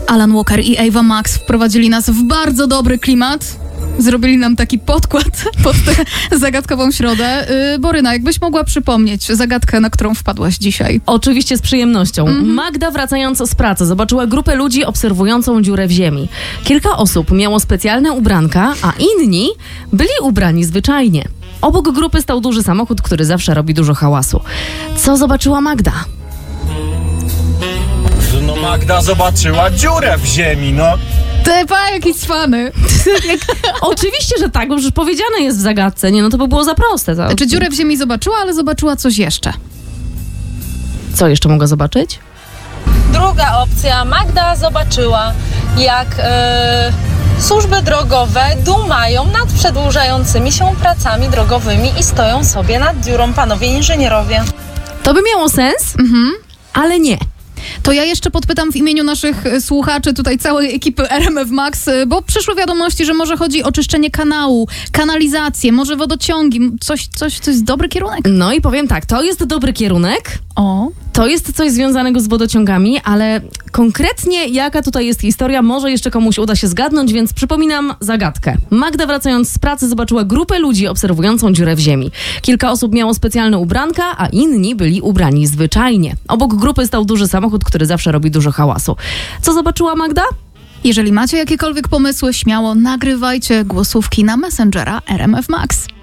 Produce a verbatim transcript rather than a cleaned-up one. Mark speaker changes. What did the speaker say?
Speaker 1: Alan Walker i Ava Max wprowadzili nas w bardzo dobry klimat. Zrobili nam taki podkład pod tę zagadkową środę. Yy, Boryna, jakbyś mogła przypomnieć zagadkę, na którą wpadłaś dzisiaj?
Speaker 2: Oczywiście z przyjemnością. Mm-hmm. Magda, wracając z pracy, zobaczyła grupę ludzi obserwującą dziurę w ziemi. Kilka osób miało specjalne ubranka, a inni byli ubrani zwyczajnie. Obok grupy stał duży samochód, który zawsze robi dużo hałasu. Co zobaczyła Magda?
Speaker 3: No Magda zobaczyła dziurę w ziemi, no.
Speaker 1: Tepa, jakiś cwany.
Speaker 2: Oczywiście, że tak, bo już powiedziane jest w zagadce. Nie, no to by było za proste. To...
Speaker 1: Czy dziurę w ziemi zobaczyła, ale zobaczyła coś jeszcze.
Speaker 2: Co jeszcze mogła zobaczyć?
Speaker 4: Druga opcja. Magda zobaczyła, jak e, służby drogowe dumają nad przedłużającymi się pracami drogowymi i stoją sobie nad dziurą panowie inżynierowie.
Speaker 2: To by miało sens,
Speaker 1: Mhm.
Speaker 2: ale nie.
Speaker 1: To ja jeszcze podpytam w imieniu naszych słuchaczy, tutaj całej ekipy R M F Max, bo przyszły wiadomości, że może chodzi o czyszczenie kanału, kanalizację, może wodociągi, coś, coś, to jest dobry kierunek?
Speaker 2: No i powiem tak, to jest dobry kierunek.
Speaker 1: O.
Speaker 2: To jest coś związanego z wodociągami, ale konkretnie jaka tutaj jest historia, może jeszcze komuś uda się zgadnąć, więc przypominam zagadkę. Magda, wracając z pracy, zobaczyła grupę ludzi obserwującą dziurę w ziemi. Kilka osób miało specjalne ubranka, a inni byli ubrani zwyczajnie. Obok grupy stał duży samochód, który zawsze robi dużo hałasu. Co zobaczyła Magda?
Speaker 1: Jeżeli macie jakiekolwiek pomysły, śmiało nagrywajcie głosówki na Messengera R M F Max.